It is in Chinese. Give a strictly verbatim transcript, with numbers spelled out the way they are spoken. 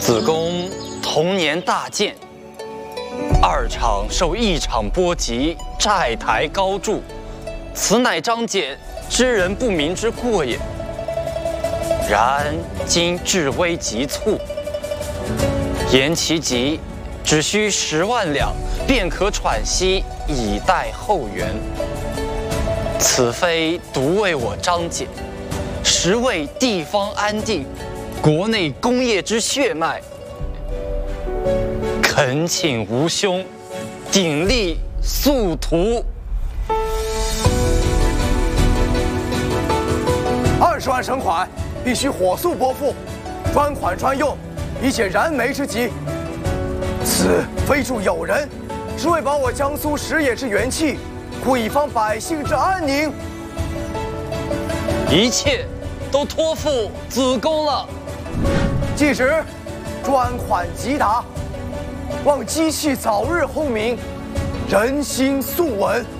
子贡童年大建，二场受一场波及，债台高筑，此乃张简知人不明之过也。然今至危急促，言其急，只需十万两，便可喘息，以待后援。此非独为我张简，实为地方安定，国内功业之血脉。恳请吾兄鼎力速图。 二十万绳款必须火速拨付，专款专用，以解燃眉之急。此非助友人，是为保我江苏实业之元气，故以方百姓之安宁。 一切都托付子贡了。 即时专款即达，望机器早日轰鸣，人心速稳。